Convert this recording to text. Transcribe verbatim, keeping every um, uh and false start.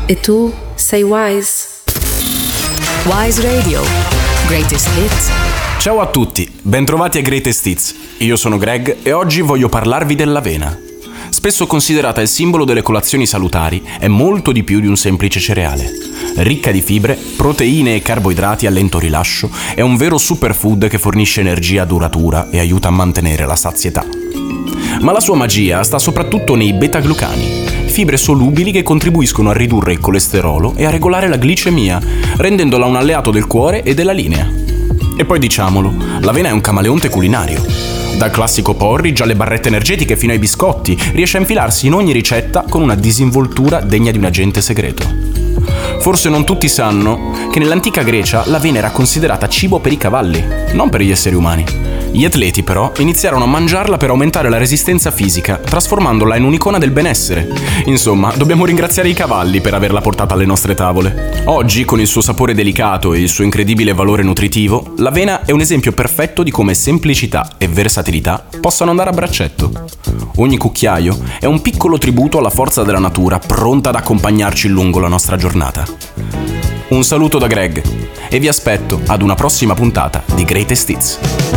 E tu sei Wise? Wise Radio, Greatest Hits. Ciao a tutti, bentrovati a Greatest Hits. Io sono Greg e oggi voglio parlarvi dell'avena. Spesso considerata il simbolo delle colazioni salutari, è molto di più di un semplice cereale. Ricca di fibre, proteine e carboidrati a lento rilascio, è un vero superfood che fornisce energia duratura e aiuta a mantenere la sazietà. Ma la sua magia sta soprattutto nei beta-glucani, fibre solubili che contribuiscono a ridurre il colesterolo e a regolare la glicemia, rendendola un alleato del cuore e della linea. E poi diciamolo, l'avena è un camaleonte culinario. Dal classico porridge alle barrette energetiche fino ai biscotti, riesce a infilarsi in ogni ricetta con una disinvoltura degna di un agente segreto. Forse non tutti sanno che nell'antica Grecia l'avena era considerata cibo per i cavalli, non per gli esseri umani. Gli atleti però iniziarono a mangiarla per aumentare la resistenza fisica, trasformandola in un'icona del benessere. Insomma, dobbiamo ringraziare i cavalli per averla portata alle nostre tavole. Oggi, con il suo sapore delicato e il suo incredibile valore nutritivo, l'avena è un esempio perfetto di come semplicità e versatilità possano andare a braccetto. Ogni cucchiaio è un piccolo tributo alla forza della natura, pronta ad accompagnarci lungo la nostra giornata. Un saluto da Greg e vi aspetto ad una prossima puntata di Greatest Hits.